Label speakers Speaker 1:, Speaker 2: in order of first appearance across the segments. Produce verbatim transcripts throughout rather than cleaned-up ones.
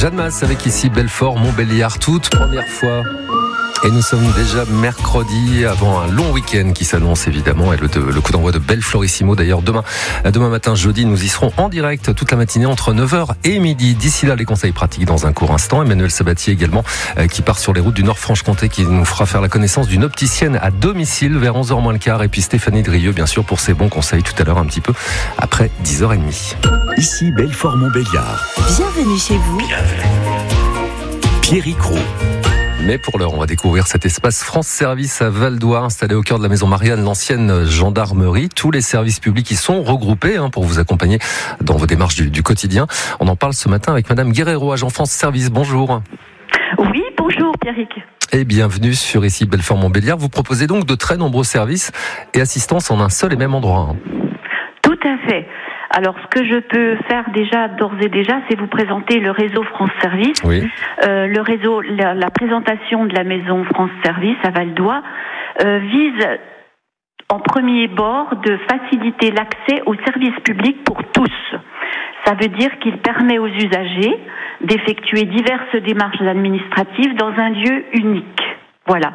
Speaker 1: Jeanne Masse avec ici Belfort, Montbéliard, toute première fois. Et nous sommes déjà mercredi avant un long week-end qui s'annonce évidemment et le, de, le coup d'envoi de Belflorissimo d'ailleurs demain, demain matin jeudi nous y serons en direct toute la matinée entre neuf heures et midi. D'ici là les conseils pratiques dans un court instant. Emmanuel Sabatier également euh, qui part sur les routes du Nord-Franche-Comté qui nous fera faire la connaissance d'une opticienne à domicile vers onze heures moins le quart et puis Stéphanie Drieux bien sûr pour ses bons conseils tout à l'heure un petit peu après dix heures trente.
Speaker 2: Ici Belfort Montbéliard.
Speaker 3: Bienvenue chez vous.
Speaker 2: Bienvenue. Pierrick Roux.
Speaker 1: Mais pour l'heure, on va découvrir cet espace France Service à Val-d'Oie, installé au cœur de la maison Marianne, l'ancienne gendarmerie. Tous les services publics y sont regroupés hein, pour vous accompagner dans vos démarches du, du quotidien. On en parle ce matin avec Madame Guerrero, agent France Service. Bonjour.
Speaker 4: Oui, bonjour Pierrick.
Speaker 1: Et bienvenue sur ici Belfort Montbéliard. Vous proposez donc de très nombreux services et assistance en un seul et même endroit. Hein.
Speaker 4: Tout à fait. Alors, ce que je peux faire déjà, d'ores et déjà, c'est vous présenter le réseau France Service.
Speaker 1: Oui.
Speaker 4: Euh, le réseau, la, la présentation de la maison France Service à Val-d'Oie euh, vise en premier bord de faciliter l'accès aux services publics pour tous. Ça veut dire qu'il permet aux usagers d'effectuer diverses démarches administratives dans un lieu unique. Voilà.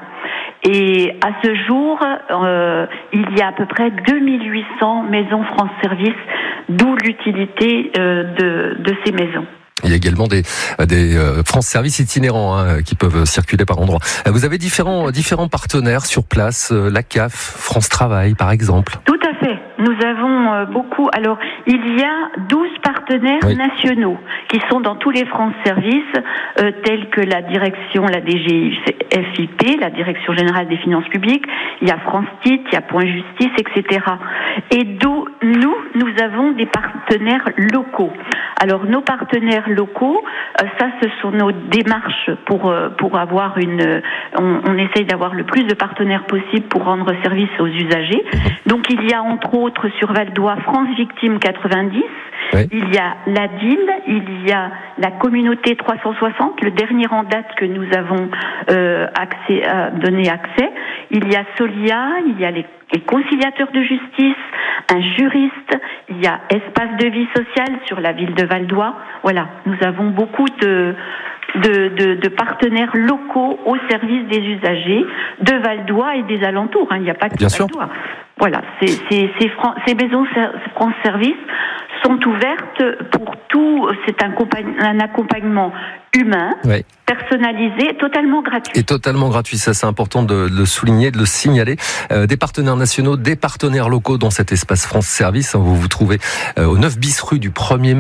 Speaker 4: Et à ce jour, euh, il y a à peu près deux mille huit cents maisons France Service, d'où l'utilité euh, de, de ces maisons.
Speaker 1: Il y a également des, des euh, France Service itinérants hein, qui peuvent circuler par endroits. Vous avez différents, différents partenaires sur place, euh, la C A F, France Travail par exemple.
Speaker 4: Tout à fait. Nous avons euh, beaucoup. Alors, il y a douze partenaires oui. nationaux qui sont dans tous les France Services, euh, tels que la direction, la D G F I P, la Direction Générale des Finances Publiques, il y a France T I T, il y a Point Justice, et cetera. Et d'où nous, nous avons des partenaires locaux. Alors, nos partenaires locaux, euh, ça, ce sont nos démarches pour euh, pour avoir une. On, on essaye d'avoir le plus de partenaires possible pour rendre service aux usagers. Donc, il y a entre autres sur Val-d'Oie France Victime quatre-vingt-dix. Oui. Il y a l'A D I L, il y a la communauté trois cent soixante, le dernier en date que nous avons euh, accès, euh, donné accès. Il y a Solia, il y a les, les conciliateurs de justice, un juriste, il y a Espace de vie sociale sur la ville de Val-d'Oie. Voilà, nous avons beaucoup de, de, de, de partenaires locaux au service des usagers de Val-d'Oie et des alentours. Hein. Il n'y a pas que Val-d'Oie. Voilà, ces, ces, ces, Fran- ces maisons France Service sont ouvertes pour tout. C'est un, compagn- un accompagnement humain, oui. personnalisé, totalement gratuit.
Speaker 1: Et totalement gratuit, ça c'est important de, de le souligner, de le signaler. Euh, des partenaires nationaux, des partenaires locaux dans cet espace France Service. Vous vous trouvez euh, au neuf bis rue du premier mai.